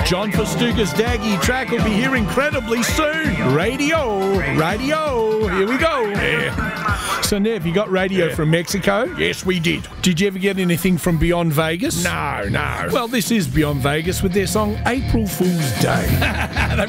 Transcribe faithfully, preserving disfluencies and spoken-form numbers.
John Festuca's Daggy track will be here incredibly soon. Radio, radio, here we go. Yeah. So, Nev, you got radio yeah. from Mexico? Yes, we did. Did you ever get anything from Beyond Vegas? No, no. Well, this is Beyond Vegas with their song April Fool's Day.